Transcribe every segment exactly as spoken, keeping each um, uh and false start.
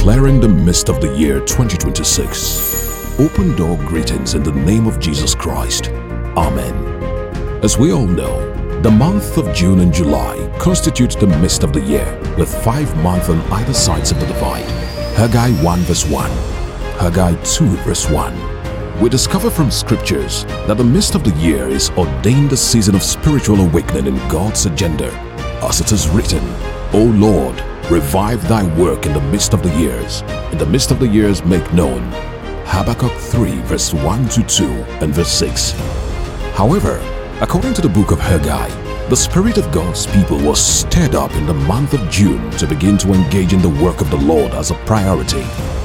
declaring the mist of the year twenty twenty-six. Open door greetings in the name of Jesus Christ. Amen. As we all know, the month of June and July constitute the mist of the year, with five months on either sides of the divide. Haggai one verse one, Haggai two verse one. We discover from scriptures that the mist of the year is ordained a season of spiritual awakening in God's agenda. As it is written, O Lord, revive thy work in the midst of the years. In the midst of the years make known. Habakkuk three verse one to two and verse six. However, according to the book of Haggai, the Spirit of God's people was stirred up in the month of June to begin to engage in the work of the Lord as a priority.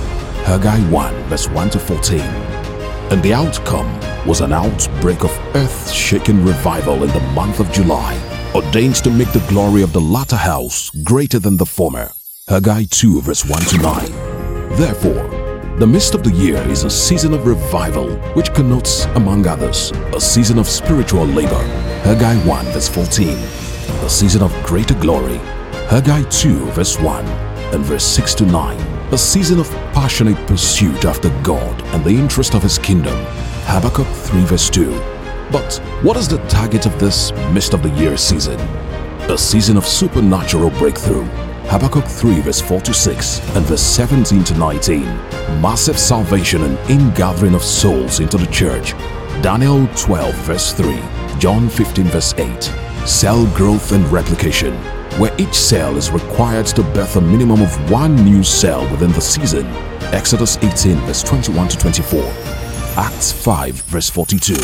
Haggai one verse one to fourteen. And the outcome was an outbreak of earth-shaking revival in the month of July, ordained to make the glory of the latter house greater than the former. Haggai two verse one to nine. Therefore, the mist of the year is a season of revival, which connotes, among others, a season of spiritual labor. Haggai one verse fourteen. A season of greater glory. Haggai two verse one and verse six to nine. A season of passionate pursuit after God and the interest of His kingdom. Habakkuk three verse two. But what is the target of this mist of the year season? A season of supernatural breakthrough. Habakkuk three verse four to six and verse seventeen to nineteen. Massive salvation and ingathering of souls into the church. Daniel twelve verse three. John fifteen verse eight. Cell growth and replication, where each cell is required to birth a minimum of one new cell within the season. Exodus eighteen verse twenty-one to twenty-four. Acts five verse forty-two.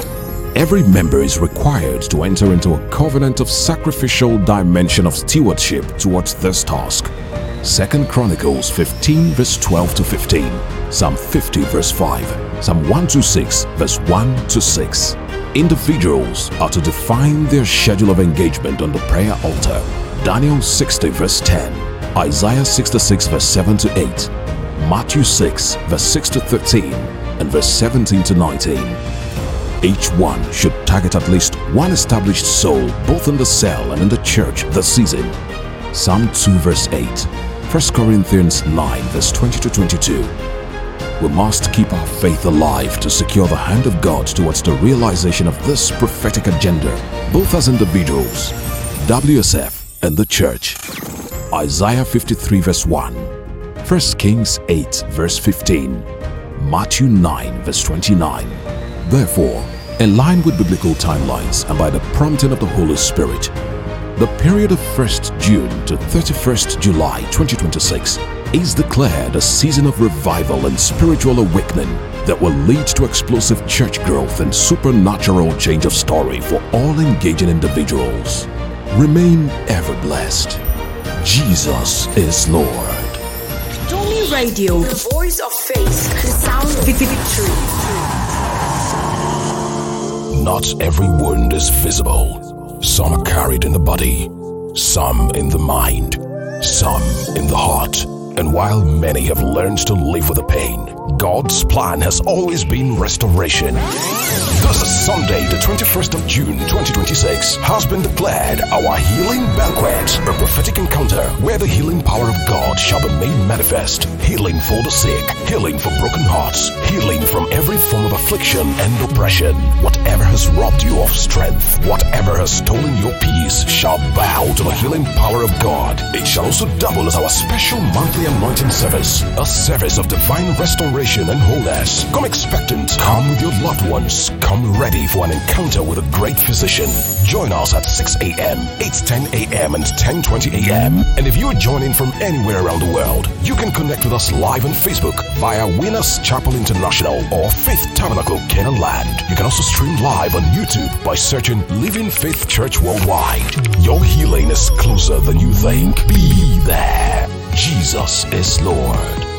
Every member is required to enter into a covenant of sacrificial dimension of stewardship towards this task. Second Chronicles fifteen verse twelve to fifteen. Psalm fifty verse five. Psalm one twenty-six verse one to six. Individuals are to define their schedule of engagement on the prayer altar. Daniel sixty verse ten. Isaiah sixty-six verse seven to eight. Matthew six verse six to thirteen and verse seventeen to nineteen. Each one should target at least one established soul both in the cell and in the church this season. Psalm two verse eight. First Corinthians nine verse twenty to twenty-two. We must keep our faith alive to secure the hand of God towards the realization of this prophetic agenda, both as individuals, W S F, and the church. Isaiah fifty-three verse one. First Kings eight verse fifteen. Matthew nine verse twenty-nine. Therefore, in line with biblical timelines and by the prompting of the Holy Spirit, the period of first June to thirty-first July twenty twenty-six is declared a season of revival and spiritual awakening that will lead to explosive church growth and supernatural change of story for all engaging individuals. Remain ever blessed. Jesus is Lord. Tommy Radio, the voice of faith, the sound of victory. Not every wound is visible. Some are carried in the body, some in the mind, some in the heart. And while many have learned to live with the pain, God's plan has always been restoration. This is Sunday, the twenty-first of June twenty twenty-six, has been declared our healing banquet, a prophetic encounter where the healing power of God shall be made manifest. Healing for the sick, healing for broken hearts, healing from every form of affliction and oppression. Whatever has robbed you of strength, whatever has stolen your peace, shall bow to the healing power of God. It shall also double as our special monthly anointing service, a service of divine restoration and wholeness. Come expectant, come with your loved ones, come ready for an encounter with a great physician. Join us at six a m, eight ten a m and ten twenty a m And if you are joining from anywhere around the world, you can connect with us live on Facebook via Winners Chapel International or Faith Tabernacle Canaan Land. You can also stream live on YouTube by searching Living Faith Church Worldwide. Your healing is closer than you think. Be there. Jesus is Lord.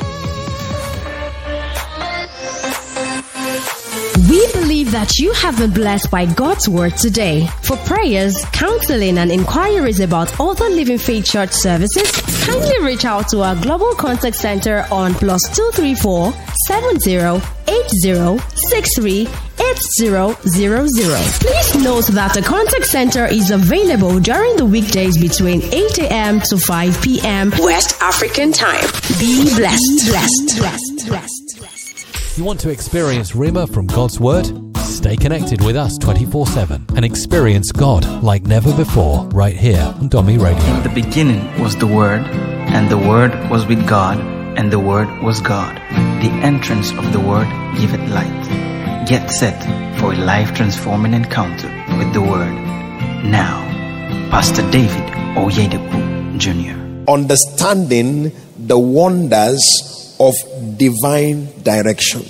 We believe that you have been blessed by God's word today. For prayers, counseling, and inquiries about other Living Faith Church services, kindly reach out to our Global Contact Center on plus two three four, seven zero, eight zero, six three, eight zero zero zero. Please note that the contact center is available during the weekdays between eight a.m. to five p.m. West African time. Be blessed. Be blessed. blessed. blessed. You want to experience Rhema from God's Word? Stay connected with us twenty-four seven and experience God like never before right here on Domi Radio. In the beginning was the Word, and the Word was with God, and the Word was God. The entrance of the Word giveth light. Get set for a life-transforming encounter with the Word. Now, Pastor David Oyedepo Junior Understanding the wonders of divine direction.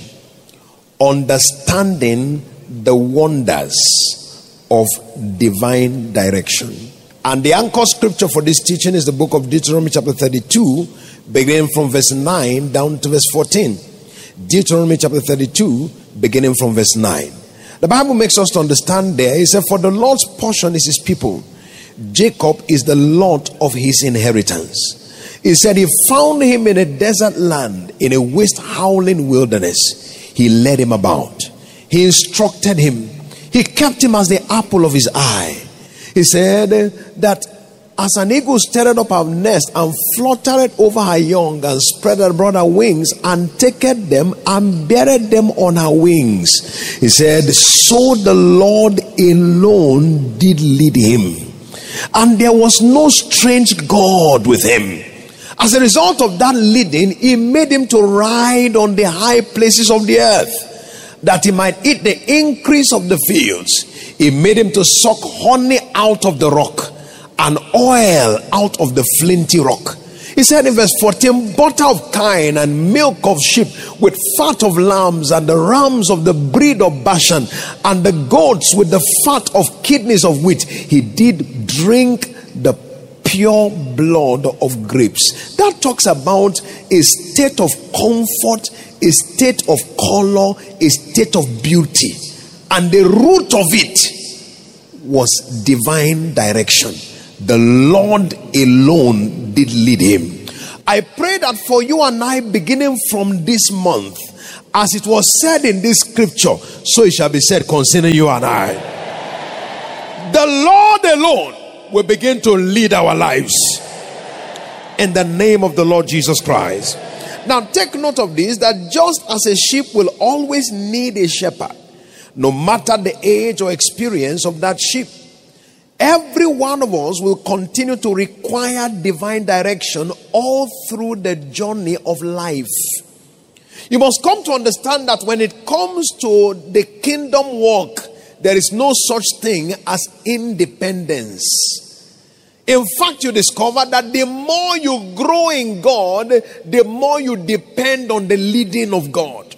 Understanding the wonders of divine direction. And the anchor scripture for this teaching is the book of Deuteronomy chapter thirty-two, beginning from verse nine down to verse fourteen. Deuteronomy chapter thirty-two, beginning from verse nine. The Bible makes us to understand there, it said, for the Lord's portion is his people. Jacob is the Lord of his inheritance. He said he found him in a desert land, in a waste howling wilderness. He led him about. He instructed him. He kept him as the apple of his eye. He said that as an eagle stirred up her nest and fluttered over her young and spread abroad her wings and taketh them and buried them on her wings. He said, so the Lord alone did lead him. And there was no strange God with him. As a result of that leading, he made him to ride on the high places of the earth, that he might eat the increase of the fields. He made him to suck honey out of the rock and oil out of the flinty rock. He said in verse fourteen, butter of kine and milk of sheep with fat of lambs and the rams of the breed of Bashan and the goats with the fat of kidneys of wheat. He did drink the pure blood of grapes. That talks about a state of comfort, a state of color, a state of beauty. And the root of it was divine direction. The Lord alone did lead him. I pray that for you and I, beginning from this month, as it was said in this scripture, so it shall be said concerning you and I. The Lord alone will begin to lead our lives in the name of the Lord Jesus Christ. Now take note of this, that just as a sheep will always need a shepherd, no matter the age or experience of that sheep, every one of us will continue to require divine direction all through the journey of life. You must come to understand that when it comes to the kingdom walk, there is no such thing as independence. In fact, you discover that the more you grow in God, the more you depend on the leading of God.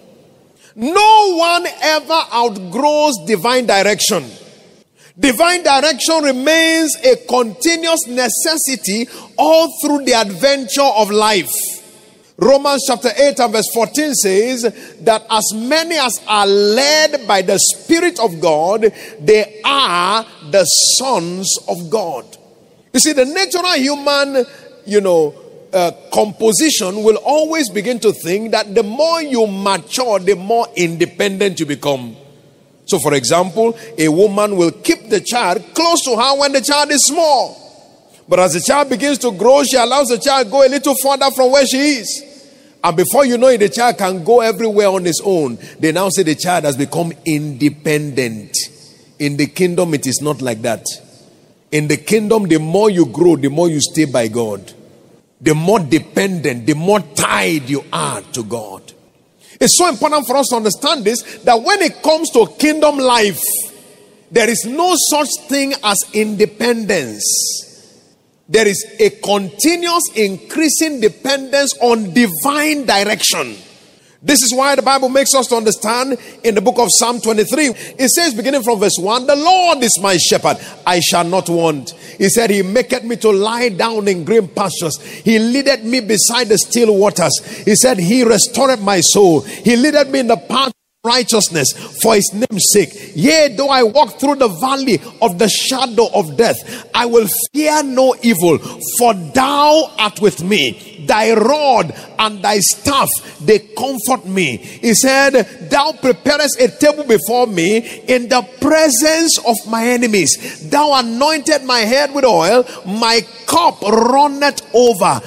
No one ever outgrows divine direction. Divine direction remains a continuous necessity all through the adventure of life. Romans chapter eight and verse fourteen says that as many as are led by the Spirit of God, they are the sons of God. You see, the natural human, you know, uh, composition will always begin to think that the more you mature, the more independent you become. So, for example, a woman will keep the child close to her when the child is small. But as the child begins to grow, she allows the child go a little further from where she is. And before you know it, the child can go everywhere on his own. They now say the child has become independent. In the kingdom, it is not like that. In the kingdom, the more you grow, the more you stay by God. The more dependent, the more tied you are to God. It's so important for us to understand this, that when it comes to kingdom life, there is no such thing as independence. There is a continuous increasing dependence on divine direction. This is why the Bible makes us to understand in the book of Psalm twenty-three. It says, beginning from verse one, the Lord is my shepherd, I shall not want. He said, he maketh me to lie down in green pastures. He leadeth me beside the still waters. He said, he restored my soul. He leadeth me in the path righteousness for his name's sake. Yea, though I walk through the valley of the shadow of death, I will fear no evil, for thou art with me. Thy rod and thy staff, they comfort me. He said, thou preparest a table before me in the presence of my enemies. Thou anointed my head with oil, my cup runneth over.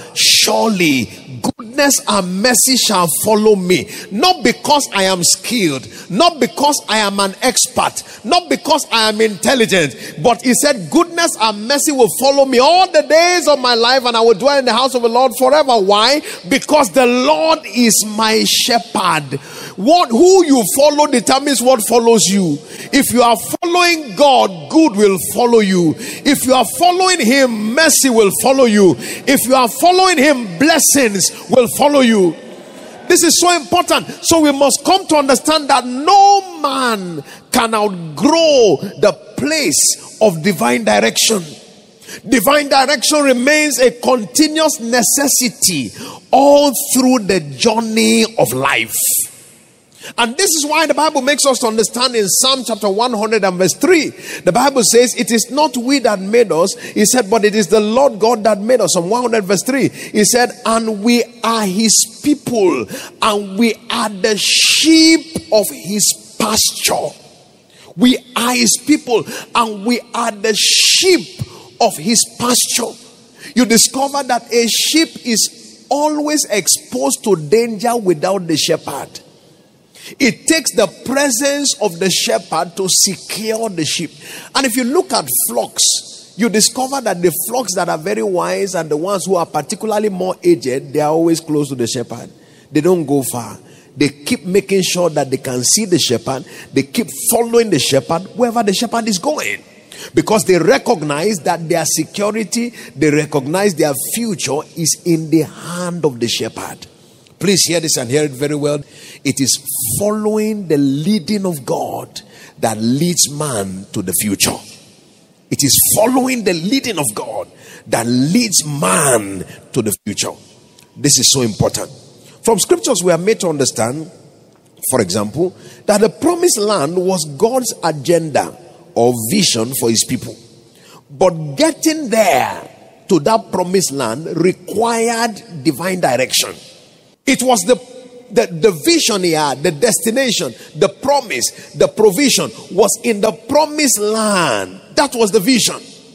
Surely goodness and mercy shall follow me, not because I am skilled, not because I am an expert, not because I am intelligent, but he said goodness and mercy will follow me all the days of my life, and I will dwell in the house of the Lord forever. Why? Because the Lord is my shepherd. What who you follow determines what follows you. If you are following God, good will follow you. If you are following him, mercy will follow you. If you are following him, blessings will follow you. This is so important. So we must come to understand that no man can outgrow the place of divine direction. Divine direction remains a continuous necessity all through the journey of life. And this is why the Bible makes us to understand in Psalm chapter one hundred and verse three. The Bible says, it is not we that made us. He said, but it is the Lord God that made us. Psalm one hundred verse three. He said, and we are his people, and we are the sheep of his pasture. We are his people, and we are the sheep of his pasture. You discover that a sheep is always exposed to danger without the shepherd. It takes the presence of the shepherd to secure the sheep. And if you look at flocks, you discover that the flocks that are very wise and the ones who are particularly more aged, they are always close to the shepherd. They don't go far. They keep making sure that they can see the shepherd. They keep following the shepherd wherever the shepherd is going. Because they recognize that their security, they recognize their future is in the hand of the shepherd. Please hear this and hear it very well. It is following the leading of God that leads man to the future. It is following the leading of God that leads man to the future. This is so important. From scriptures we are made to understand, for example, that the promised land was God's agenda or vision for his people. But getting there to that promised land required divine direction. It was the, the, the vision he had, the destination, the promise, the provision was in the promised land. That was the vision.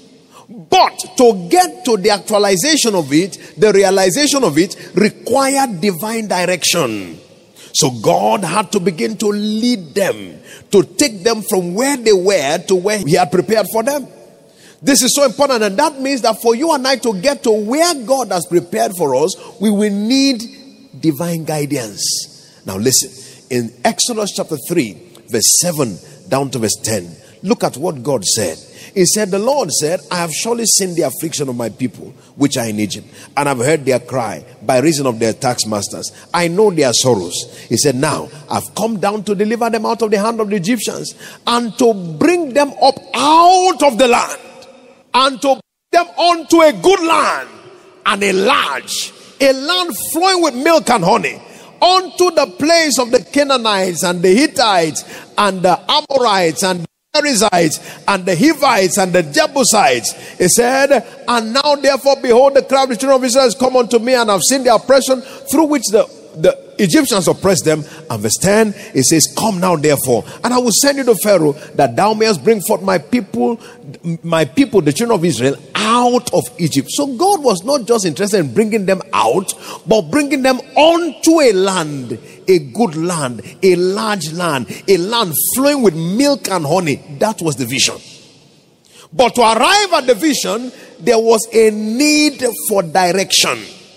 But to get to the actualization of it, the realization of it required divine direction. So God had to begin to lead them, to take them from where they were to where he had prepared for them. This is so important, and that means that for you and I to get to where God has prepared for us, we will need divine guidance. Now listen, in Exodus chapter three, verse seven down to verse ten, look at what God said. He said, the Lord said, I have surely seen the affliction of my people which are in Egypt, and I've heard their cry by reason of their taskmasters. I know their sorrows. He said, now I've come down to deliver them out of the hand of the Egyptians, and to bring them up out of the land, and to bring them onto a good land, and a large, a land flowing with milk and honey, unto the place of the Canaanites and the Hittites and the Amorites and the Perizzites and the Hivites and the Jebusites. He said, and now therefore behold, the cry of the children of Israel has come unto me, and I've seen the oppression through which the, the Egyptians oppressed them. And verse ten, it says, come now therefore, and I will send you to Pharaoh, that thou mayest bring forth my people, my people, the children of Israel, out of Egypt. So God was not just interested in bringing them out, but bringing them onto a land, a good land, a large land, a land flowing with milk and honey. That was the vision. But to arrive at the vision, there was a need for direction.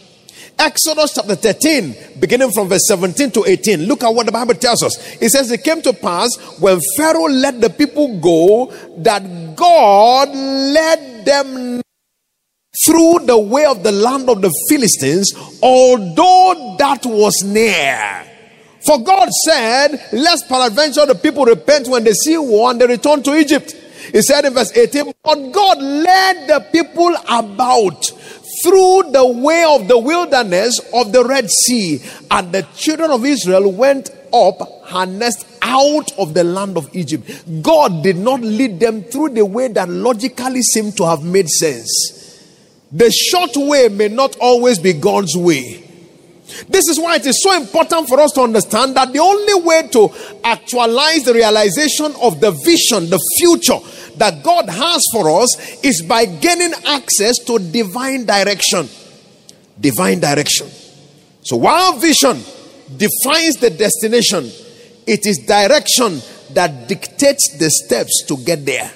Exodus chapter thirteen, beginning from verse seventeen to eighteen. Look at what the Bible tells us. It says, it came to pass when Pharaoh let the people go, that God led them through the way of the land of the Philistines, although that was near. For God said, lest peradventure the people repent when they see war and they return to Egypt. He said in verse eighteen, but God led the people about through the way of the wilderness of the Red Sea. And the children of Israel went up, harnessed out of the land of Egypt. God did not lead them through the way that logically seemed to have made sense. The short way may not always be God's way. This is why it is so important for us to understand that the only way to actualize the realization of the vision, the future that God has for us, is by gaining access to divine direction. Divine direction. So while vision defines the destination, it is direction that dictates the steps to get there.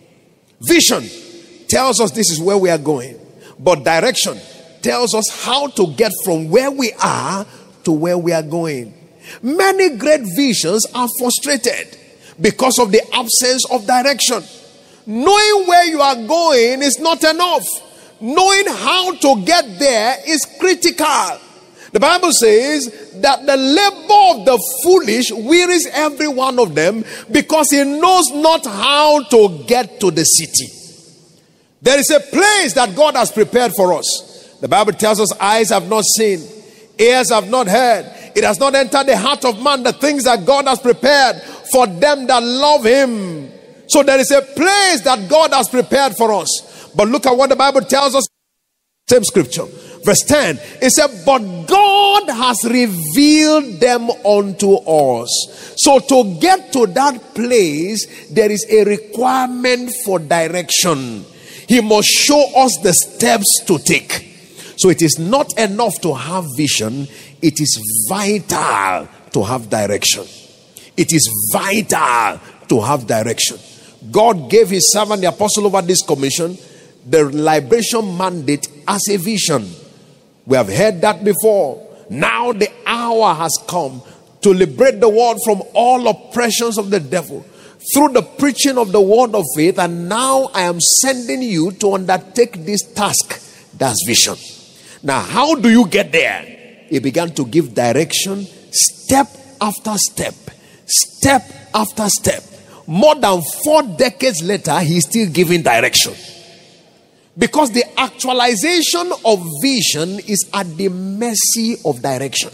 Vision tells us this is where we are going, but direction tells us how to get from where we are to where we are going. Many great visions are frustrated because of the absence of direction. Knowing where you are going is not enough. Knowing how to get there is critical. The Bible says that the labor of the foolish wearies every one of them, because he knows not how to get to the city. There is a place that God has prepared for us. The Bible tells us, eyes have not seen, ears have not heard, it has not entered the heart of man, the things that God has prepared for them that love him. So there is a place that God has prepared for us. But look at what the Bible tells us. Same scripture, verse ten. It said, but God has revealed them unto us. So to get to that place, there is a requirement for direction. He must show us the steps to take. So it is not enough to have vision. It is vital to have direction. It is vital to have direction. God gave his servant, the apostle, over this commission, the liberation mandate as a vision. We have heard that before. Now the hour has come to liberate the world from all oppressions of the devil through the preaching of the word of faith. And now I am sending you to undertake this task. That's vision. Now, how do you get there? He began to give direction step after step, step after step. More than four decades later, he's still giving direction. Because the actualization of vision is at the mercy of direction.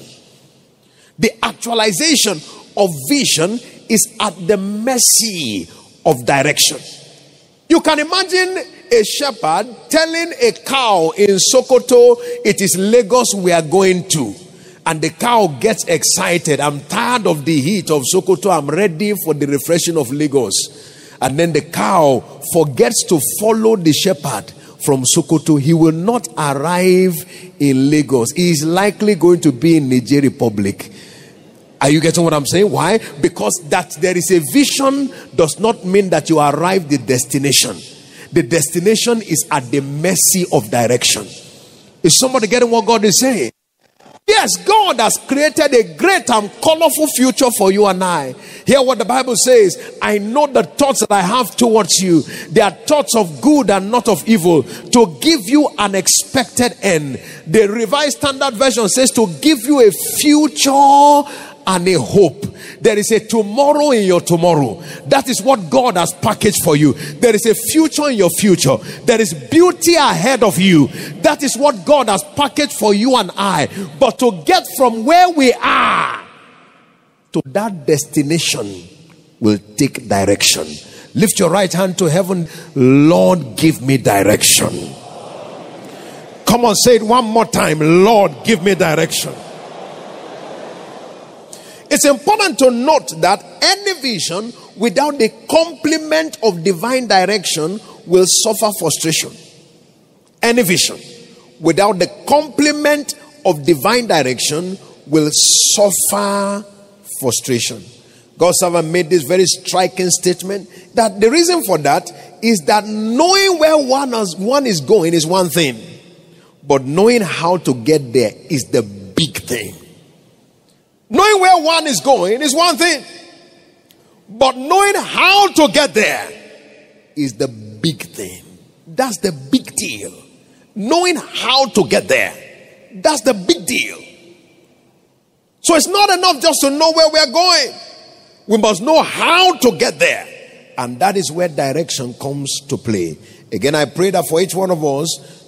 The actualization of vision is at the mercy of direction. You can imagine a shepherd telling a cow in Sokoto, it is Lagos we are going to. And the cow gets excited. I'm tired of the heat of Sokoto. I'm ready for the refreshing of Lagos. And then the cow forgets to follow the shepherd from Sokoto. He will not arrive in Lagos. He is likely going to be in Niger Republic. Are you getting what I'm saying? Why? Because that there is a vision does not mean that you arrive the destination. The destination is at the mercy of direction. Is somebody getting what God is saying? Yes, God has created a great and colorful future for you and I. Hear what the Bible says. I know the thoughts that I have towards you. They are thoughts of good and not of evil, to give you an expected end. The Revised Standard Version says to give you a future and a hope. There is a tomorrow in your tomorrow. That is what God has packaged for you. There is a future in your future. There is beauty ahead of you. That is what God has packaged for you and I. But to get from where we are to that destination will take direction. Lift your right hand to heaven. Lord, give me direction. Come on, say it one more time. Lord, give me direction. It's important to note that any vision without the complement of divine direction will suffer frustration. Any vision without the complement of divine direction will suffer frustration. God's servant made this very striking statement that the reason for that is that knowing where one is, one is going is one thing, but knowing how to get there is the big thing. Knowing where one is going is one thing, but knowing how to get there is the big thing. That's the big deal. Knowing how to get there, that's the big deal. So it's not enough just to know where we are going. We must know how to get there. And that is where direction comes to play. Again, I pray that for each one of us,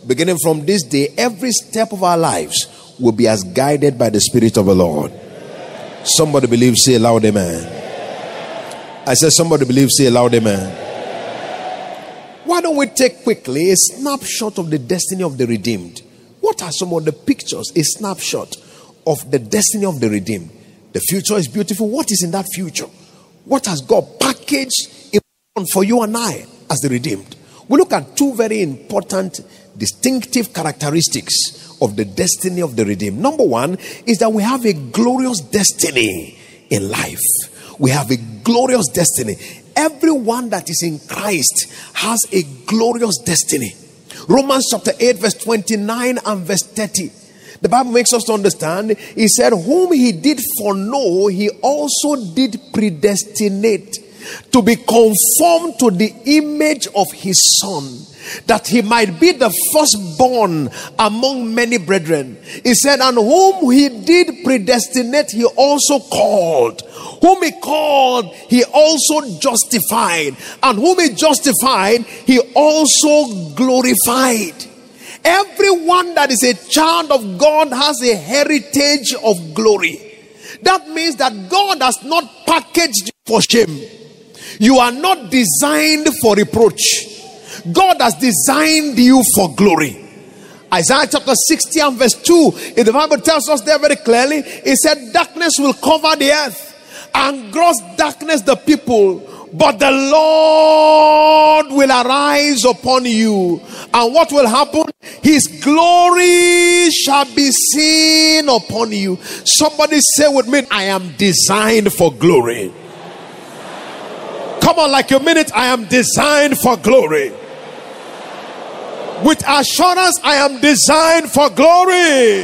beginning from this day, every step of our lives will be as guided by the Spirit of the Lord. Somebody believe, say loud amen. I said somebody believe, say loud amen. Why don't we take quickly a snapshot of the destiny of the redeemed? What are some of the pictures? A snapshot of the destiny of the redeemed. The future is beautiful. What is in that future? What has God packaged for you and I as the redeemed? We look at two very important, distinctive characteristics of the destiny of the redeemed. Number one is that we have a glorious destiny in life. We have a glorious destiny. Everyone that is in Christ has a glorious destiny. Romans chapter eight verse twenty-nine and verse thirty. The Bible makes us to understand. He said, whom he did foreknow, he also did predestinate to be conformed to the image of his Son, that he might be the firstborn among many brethren. He said, and whom he did predestinate, he also called. Whom he called, he also justified. And whom he justified, he also glorified. Everyone that is a child of God has a heritage of glory. That means that God has not packaged you for shame. You are not designed for reproach. God has designed you for glory. Isaiah chapter sixty and verse two, in the Bible tells us there very clearly, it said, darkness will cover the earth and gross darkness the people, but the Lord will arise upon you. And what will happen? His glory shall be seen upon you. Somebody say with me, I am designed for glory. Come on, like you mean it. I am designed for glory. With assurance, I am designed for glory.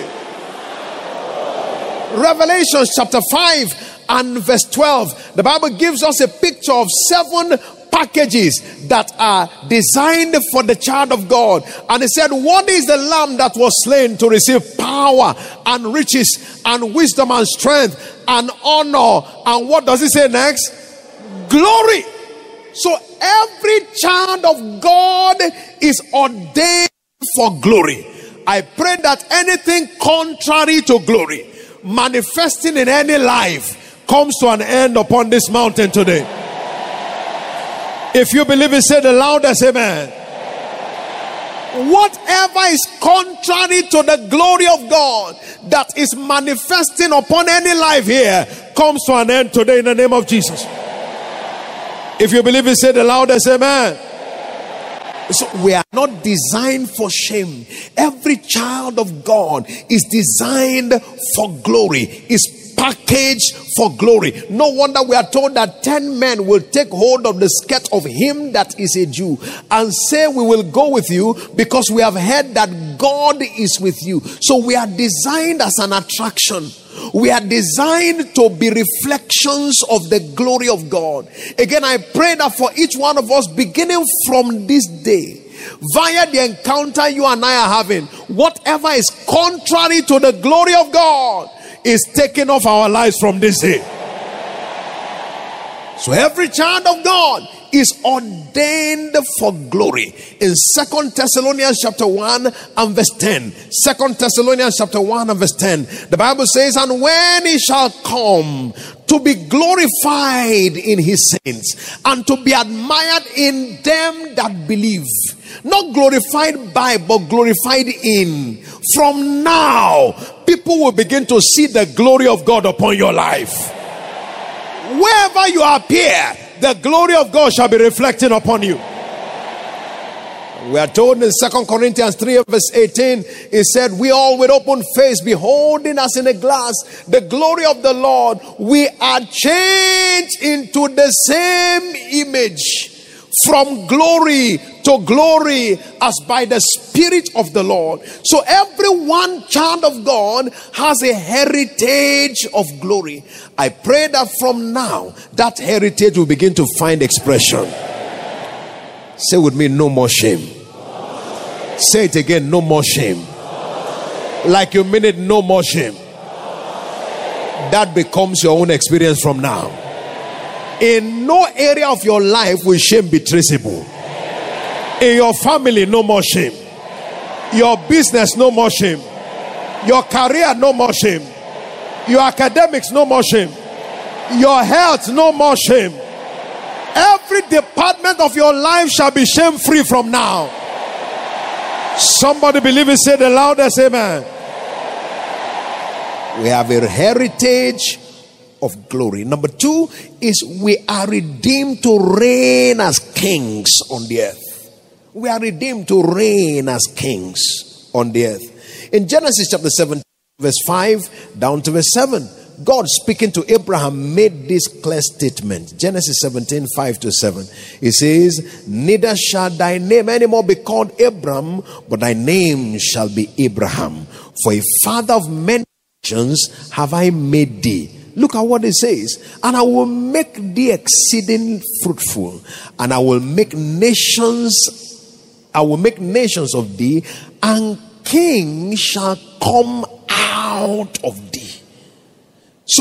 Revelation chapter five and verse twelve. The Bible gives us a picture of seven packages that are designed for the child of God. And it said, what is the lamb that was slain to receive power and riches and wisdom and strength and honor? And what does it say next? Glory. So every child of God is ordained for glory. I pray that anything contrary to glory manifesting in any life comes to an end upon this mountain today. If you believe it, say the loudest amen. Whatever is contrary to the glory of God that is manifesting upon any life here comes to an end today in the name of Jesus. If you believe it, say the loudest amen. So we are not designed for shame. Every child of God is designed for glory, is packaged for glory. No wonder we are told that ten men will take hold of the skirt of him that is a Jew and say, we will go with you because we have heard that God is with you. So we are designed as an attraction. We are designed to be reflections of the glory of God. Again, I pray that for each one of us, beginning from this day, via the encounter you and I are having, whatever is contrary to the glory of God is taken off our lives from this day. So every child of God is ordained for glory. In Second Thessalonians chapter one and verse ten. Second Thessalonians chapter one and verse ten. The Bible says, and when he shall come to be glorified in his saints and to be admired in them that believe. Not glorified by, but glorified in. From now, people will begin to see the glory of God upon your life. Wherever you appear, the glory of God shall be reflecting upon you. We are told in Second Corinthians three verse eighteen, it said, we all with open face, beholding as in a glass the glory of the Lord, we are changed into the same image, from glory to glory, as by the Spirit of the Lord. So every one child of God has a heritage of glory. I pray that from now, that heritage will begin to find expression. Say with me, no more shame. Say it again, no more shame. Like you mean it, no more shame. That becomes your own experience from now. In no area of your life will shame be traceable. In your family, no more shame. Your business, no more shame. Your career, no more shame. Your academics, no more shame. Your health, no more shame. Every department of your life shall be shame-free from now. Somebody believe it, say the loudest amen. We have a heritage of glory. Number two is we are redeemed to reign as kings on the earth. We are redeemed to reign as kings on the earth. In Genesis chapter seven, verse five down to verse seven, God speaking to Abraham made this clear statement. Genesis seventeen, five to seven. He says, neither shall thy name anymore be called Abram, but thy name shall be Abraham. For a father of many nations have I made thee. Look at what it says. And I will make thee exceeding fruitful, and I will make nations, I will make nations of thee, and kings shall come out of thee. So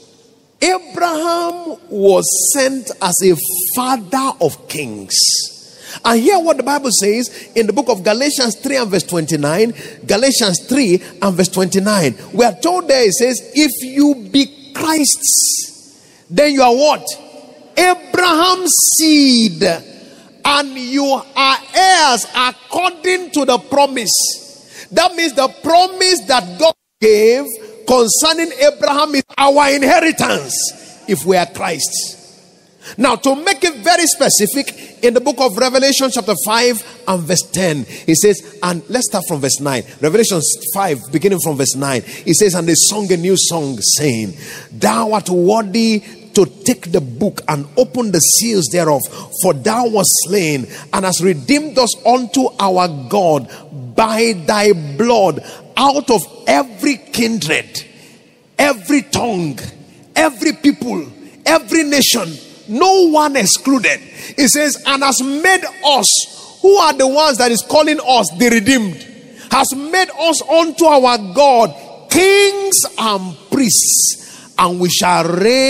Abraham was sent as a father of kings. And hear what the Bible says in the book of Galatians three and verse twenty-nine. Galatians three and verse twenty-nine. We are told there, it says, if you be Christ's, then you are what? Abraham's seed, and you are heirs according to the promise. That means the promise that God gave concerning Abraham is our inheritance if we are Christ. Now, to make it very specific, in the book of Revelation chapter five and verse ten, he says, and let's start from verse nine. Revelation five, beginning from verse nine, he says, and they sung a new song, saying, thou art worthy to take the book and open the seals thereof, for thou wast slain and hast redeemed us unto our God by thy blood out of every kindred, every tongue, every people, every nation, no one excluded. It says, and has made us, who are the ones that is calling us the redeemed, has made us unto our God kings and priests, and we shall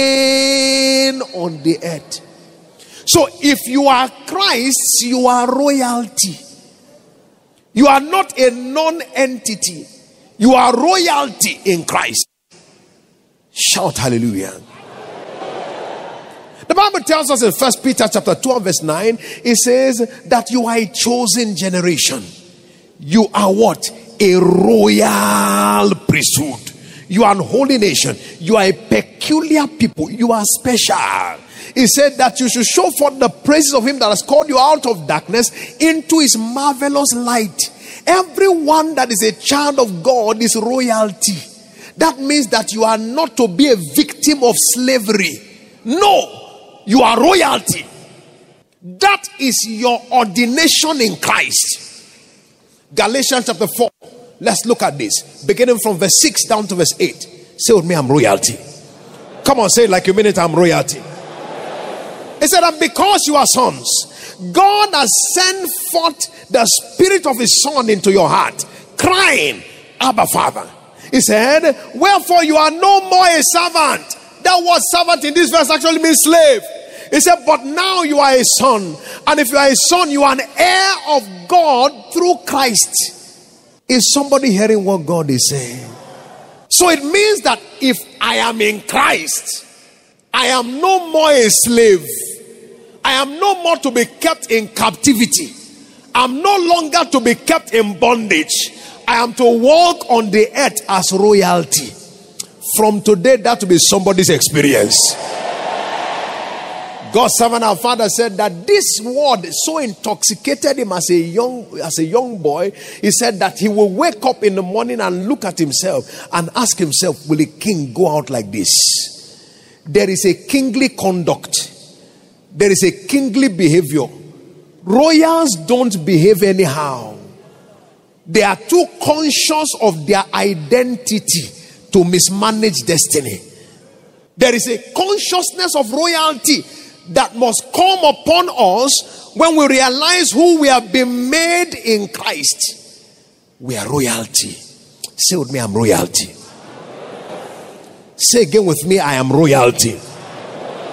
reign on the earth. So if you are Christ, you are royalty. You are not a non-entity. You are royalty in Christ. Shout hallelujah. The Bible tells us in First Peter chapter two verse nine, it says that you are a chosen generation. You are what? A royal priesthood. You are a holy nation. You are a peculiar people. You are special. He said that you should show forth the praises of him that has called you out of darkness into his marvelous light. Everyone that is a child of God is royalty. That means that you are not to be a victim of slavery. No. You are royalty. That is your ordination in Christ. Galatians chapter four. Let's look at this. Beginning from verse six down to verse eight. Say with me, I'm royalty. Come on, say it like you mean it, I'm royalty. He said, and because you are sons, God has sent forth the spirit of his son into your heart, crying, Abba, Father. He said, wherefore you are no more a servant. That word servant in this verse actually means slave. He said, but now you are a son. And if you are a son, you are an heir of God through Christ. Is somebody hearing what God is saying? So it means that if I am in Christ, I am no more a slave. I am no more to be kept in captivity. I'm no longer to be kept in bondage. I am to walk on the earth as royalty. From today, that will be somebody's experience. God's servant, our father, said that this word so intoxicated him as a young as a young boy. He said that he will wake up in the morning and look at himself and ask himself, will a king go out like this? There is a kingly conduct. There is a kingly behavior. Royals don't behave anyhow. They are too conscious of their identity to mismanage destiny. There is a consciousness of royalty that must come upon us when we realize who we have been made in Christ. We are royalty. Say with me, I'm royalty. Say again with me, I am royalty.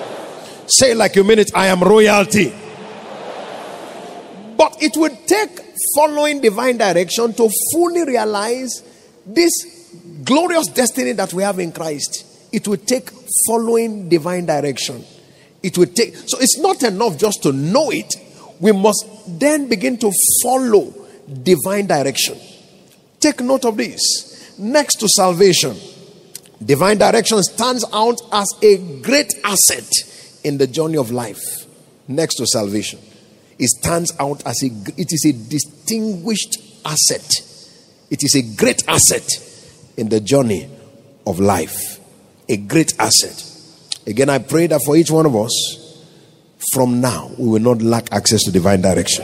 Say it like you mean it, I am royalty. But it would take following divine direction to fully realize this glorious destiny that we have in Christ. It will take following divine direction. It will take, so it's not enough just to know it. We must then begin to follow divine direction. Take note of this. Next to salvation, divine direction stands out as a great asset in the journey of life. Next to salvation, it stands out as a, it is a distinguished asset. It is a great asset in the journey of life. A great asset. Again, I pray that for each one of us, from now, we will not lack access to divine direction.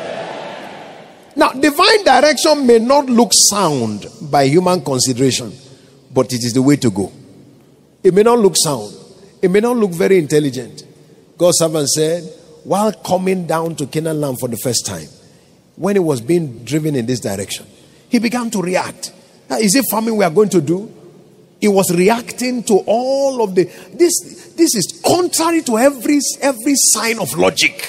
Now, divine direction may not look sound by human consideration, but it is the way to go. It may not look sound. It may not look very intelligent. God's servant said, while coming down to Canaan land for the first time, when he was being driven in this direction, he began to react. Is it farming we are going to do? He was reacting to all of the, this, this is contrary to every, every sign of logic.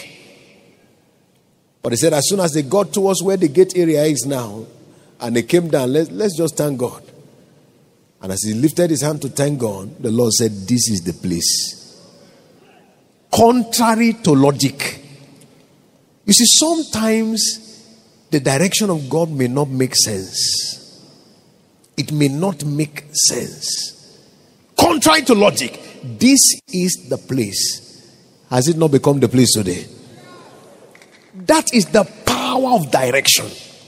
But he said, as soon as they got towards where the gate area is now, and they came down, let, let's just thank God. And as he lifted his hand to thank God, the Lord said, this is the place. Contrary to logic. You see, sometimes the direction of God may not make sense. It may not make sense. Contrary to logic, this is the place. Has it not become the place today? That is the power of direction.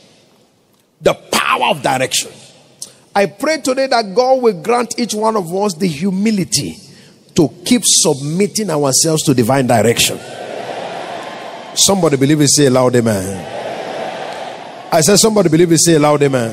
The power of direction. I pray today that God will grant each one of us the humility to keep submitting ourselves to divine direction. Somebody believe it, say loud amen. I said somebody believe it, say loud amen.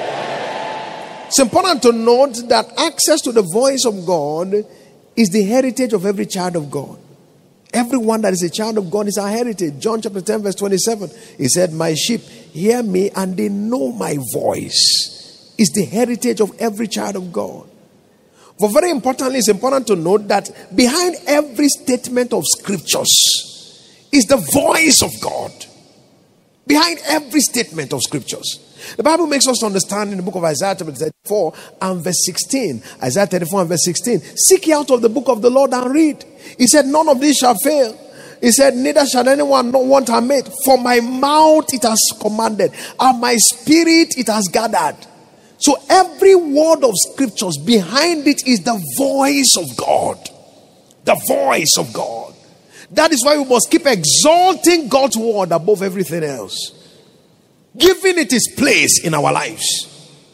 It's important to note that access to the voice of God is the heritage of every child of God. Everyone that is a child of God is our heritage. John chapter ten verse twenty-seven. He said, my sheep hear me and they know my voice. It's the heritage of every child of God. But very importantly, it's important to note that behind every statement of scriptures is the voice of God. Behind every statement of scriptures. The Bible makes us understand in the book of Isaiah chapter thirty-four and verse sixteen. Isaiah thirty-four and verse sixteen. Seek ye out of the book of the Lord and read. He said, none of these shall fail. He said, neither shall anyone not want her mate. For my mouth it has commanded, and my spirit it has gathered. So every word of scriptures, behind it is the voice of God. The voice of God. That is why we must keep exalting God's word above everything else. Giving it its place in our lives.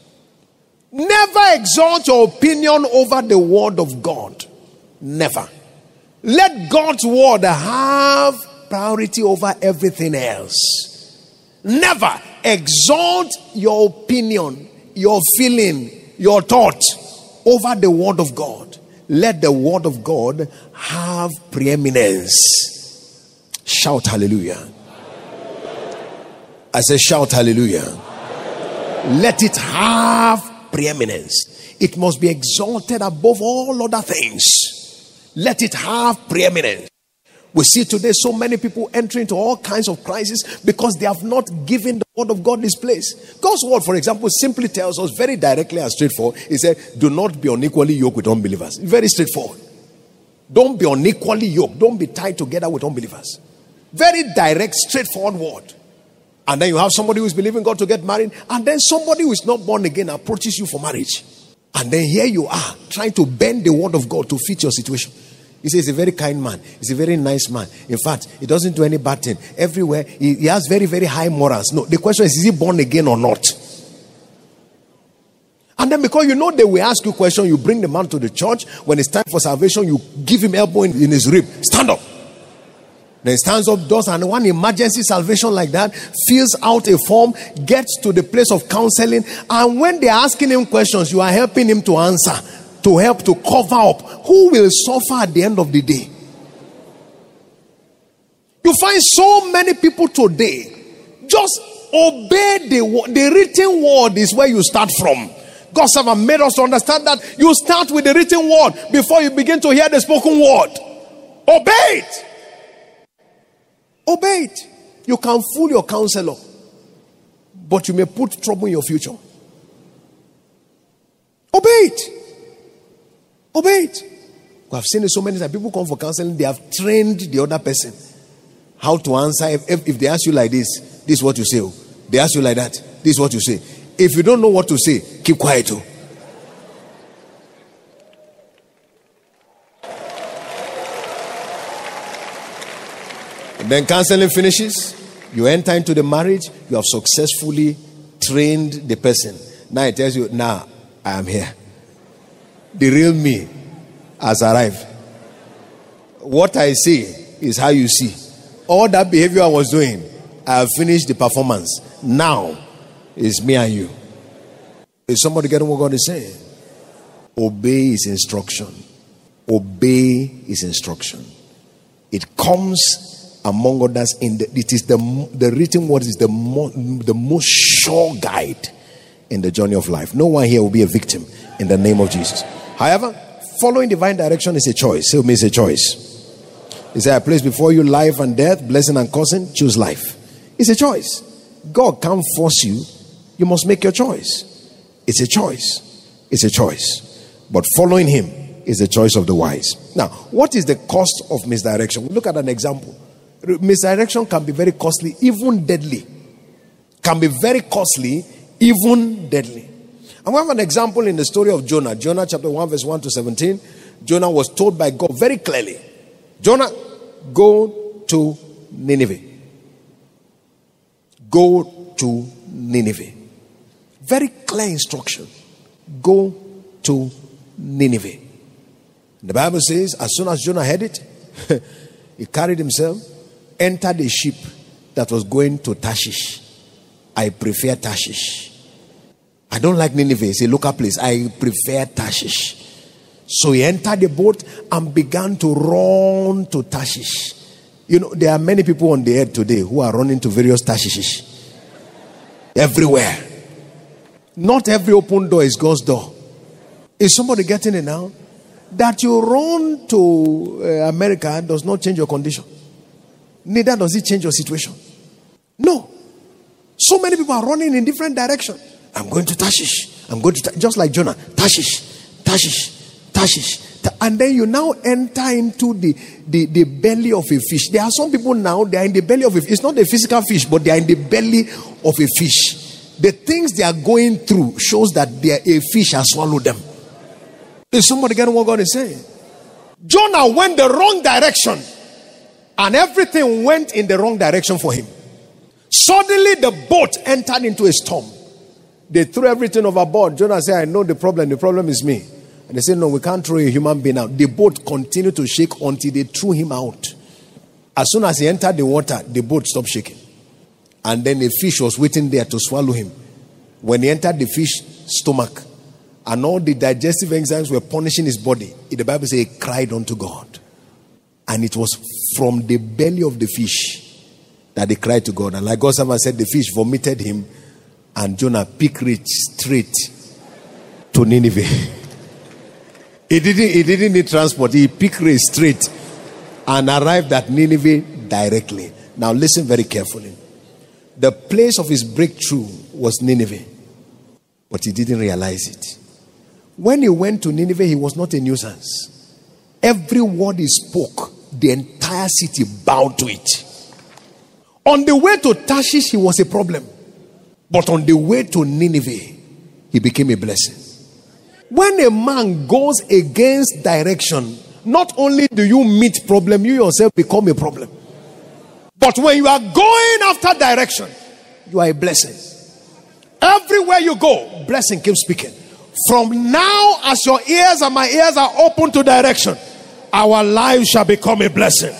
Never exalt your opinion over the word of God. Never. Let God's word have priority over everything else. Never exalt your opinion, your feeling, your thought over the word of God. Let the word of God have preeminence. Shout hallelujah. I say shout hallelujah. Let it have preeminence. It must be exalted above all other things. Let it have preeminence. We see today so many people entering into all kinds of crises because they have not given the word of God this place. God's word, for example, simply tells us very directly and straightforward. He said, do not be unequally yoked with unbelievers. Very straightforward. Don't be unequally yoked. Don't be tied together with unbelievers. Very direct, straightforward word. And then you have somebody who is believing God to get married, and then somebody who is not born again approaches you for marriage. And then here you are trying to bend the word of God to fit your situation. He says he's a very kind man. He's a very nice man. In fact, he doesn't do any bad thing. Everywhere, he, he has very, very high morals. No, the question is, is he born again or not? And then because you know they will ask you a question, you bring the man to the church. When it's time for salvation, you give him elbow in, in his rib. Stand up. Then he stands up, does and one emergency salvation like that, fills out a form, gets to the place of counseling, and when they're asking him questions, you are helping him to answer, to help to cover up. Who will suffer at the end of the day? You find so many people today just obey the the written word is where you start from. God's servant made us to understand that you start with the written word before you begin to hear the spoken word. Obey it. Obey it. You can fool your counselor. but you may put trouble in your future. Obey it. Obey it. I've seen it so many times. People come for counseling, they have trained the other person how to answer. If, if, if they ask you like this, this is what you say. Oh. They ask you like that, this is what you say. If you don't know what to say, keep quiet. Oh. And then counseling finishes. You enter into the marriage. You have successfully trained the person. Now it tells you, now nah, I am here. The real me has arrived. What I see is how you see. All that behavior I was doing, I have finished the performance. Now it's me and you. Is somebody getting what God is saying? Obey his instruction. Obey his instruction. It comes among others in the, it is the the written word is the mo, the most sure guide in the journey of life. No one here will be a victim in the name of Jesus. However, following divine direction is a choice. Say, it's a choice. He said, I place before you life and death, blessing and cursing. Choose life. It's a choice. God can't force you. You must make your choice. It's a choice. It's a choice. But following him is the choice of the wise. Now, what is the cost of misdirection? Look at an example. Misdirection can be very costly, even deadly. Can be very costly, even deadly. And we have an example in the story of Jonah. Jonah chapter one verse one to seventeen. Jonah was told by God very clearly, Jonah, go to Nineveh. Go to Nineveh. Very clear instruction. Go to Nineveh. The Bible says, as soon as Jonah heard it, he carried himself, entered a ship that was going to Tarshish. I prefer Tarshish. I don't like Nineveh. It's a local place. I prefer Tarshish. So he entered the boat and began to run to Tarshish. You know, there are many people on the earth today who are running to various Tarshishes. Everywhere. Not every open door is God's door. Is somebody getting it now? That you run to uh, America does not change your condition. Neither does it change your situation. No. So many people are running in different directions. I'm going to Tarshish. I'm going to, Ta- just like Jonah. Tarshish. Tarshish. Tarshish. And then you now enter into the, the, the belly of a fish. There are some people now, they are in the belly of a fish. It's not a physical fish, but they are in the belly of a fish. The things they are going through shows that they are, a fish has swallowed them. Is somebody getting what God is saying? Jonah went the wrong direction. And everything went in the wrong direction for him. Suddenly the boat entered into a storm. They threw everything overboard. Jonah said, I know the problem. The problem is me. And they said, no, we can't throw a human being out. The boat continued to shake until they threw him out. As soon as he entered the water, the boat stopped shaking. And then a fish was waiting there to swallow him. When he entered the fish stomach, and all the digestive enzymes were punishing his body, the Bible says he cried unto God. And it was from the belly of the fish that they cried to God. And like God said, the fish vomited him, and Jonah picked it straight to Nineveh. He didn't, he didn't need transport. He picked it straight and arrived at Nineveh directly. Now listen very carefully. The place of his breakthrough was Nineveh, but he didn't realize it. When he went to Nineveh, he was not a nuisance. Every word he spoke, the entire city bowed to it. On the way to Tarshish, he was a problem. But on the way to Nineveh, he became a blessing. When a man goes against direction, not only do you meet problem, you yourself become a problem. But when you are going after direction, you are a blessing. Everywhere you go, blessing keeps speaking. From now, as your ears and my ears are open to direction, our lives shall become a blessing.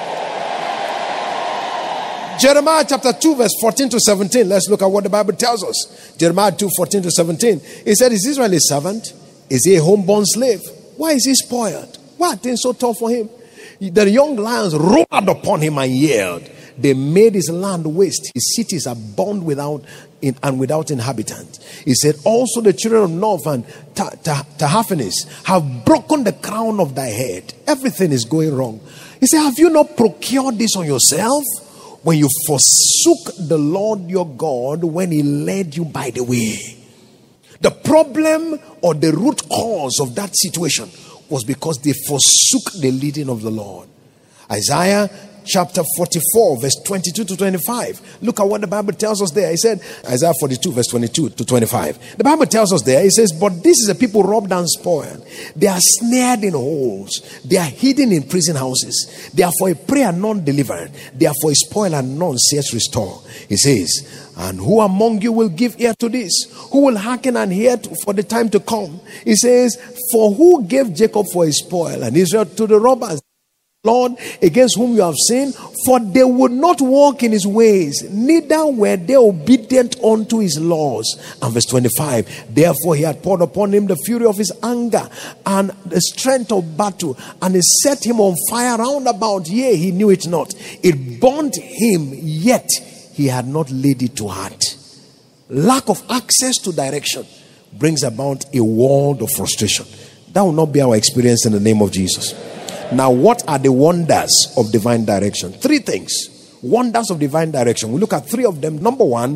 Jeremiah chapter two verse fourteen to seventeen. Let's look at what the Bible tells us. Jeremiah two fourteen to seventeen. It said, is Israel a servant? Is he a homeborn slave? Why is he spoiled? Why are things so tough for him? The young lions roared upon him and yelled. They made his land waste. His cities are burned without in, and without inhabitants. He said, also the children of North and Tahaphanes have broken the crown of thy head. Everything is going wrong. He said, have you not procured this on yourself? When you forsook the Lord your God when he led you by the way. The problem or the root cause of that situation was because they forsook the leading of the Lord. Isaiah chapter forty-four, verse twenty-two to twenty-five. Look at what the Bible tells us there. He said, Isaiah forty-two, verse twenty-two to twenty-five. The Bible tells us there, it says, but this is a people robbed and spoiled. They are snared in holes. They are hidden in prison houses. They are for a prey and none delivered. They are for a spoil and none says restore. He says, and who among you will give ear to this? Who will hearken and hear to, for the time to come? He says, for who gave Jacob for a spoil and Israel to the robbers? Lord, against whom you have sinned, for they would not walk in his ways, neither were they obedient unto his laws. And verse twenty-five, therefore he had poured upon him the fury of his anger and the strength of battle, and he set him on fire round about, yea, he knew it not. It burnt him, yet he had not laid it to heart. Lack of access to direction brings about a world of frustration. That will not be our experience in the name of Jesus. Now, what are the wonders of divine direction? Three things. Wonders of divine direction. We look at three of them. Number one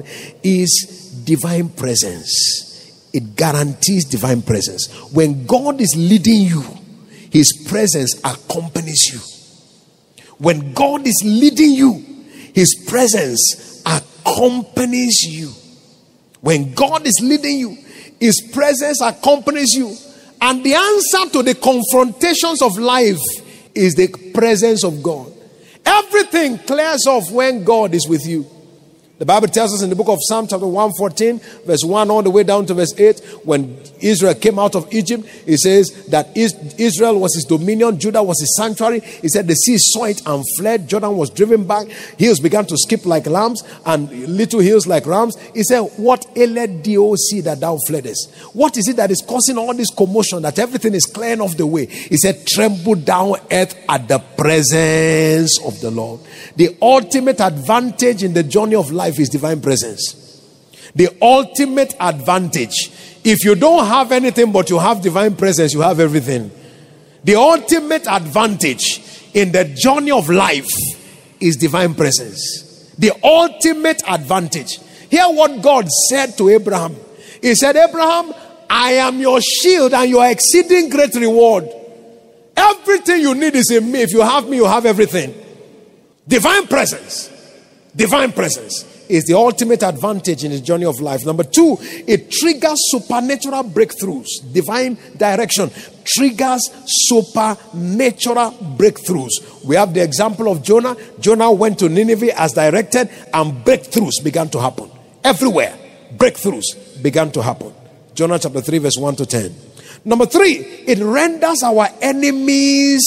is divine presence. It guarantees divine presence. When God is leading you, his presence accompanies you. When God is leading you, his presence accompanies you. When God is leading you, his presence accompanies you. And the answer to the confrontations of life is the presence of God. Everything clears off when God is with you. The Bible tells us in the book of Psalm chapter one fourteen, verse one all the way down to verse eight, when Israel came out of Egypt, it says that Israel was his dominion, Judah was his sanctuary. He said the sea saw it and fled. Jordan was driven back. Hills began to skip like lambs and little hills like rams. He said, what ailed thee, O sea, that thou fleddest? What is it that is causing all this commotion, that everything is clearing off the way? He said, tremble down earth at the presence of the Lord. The ultimate advantage in the journey of life is divine presence. The ultimate advantage. If you don't have anything but you have divine presence, you have everything. The ultimate advantage in the journey of life is divine presence. The ultimate advantage. Hear what God said to Abraham. He said, Abraham, I am your shield and your exceeding great reward. Everything you need is in me. If you have me, you have everything. Divine presence. Divine presence is the ultimate advantage in the journey of life. Number two, it triggers supernatural breakthroughs. Divine direction triggers supernatural breakthroughs. We have the example of Jonah. Jonah went to Nineveh as directed, and breakthroughs began to happen. Everywhere, breakthroughs began to happen. Jonah chapter three, verse one to ten. Number three, it renders our enemies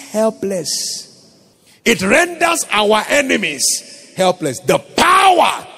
helpless. It renders our enemies helpless. The power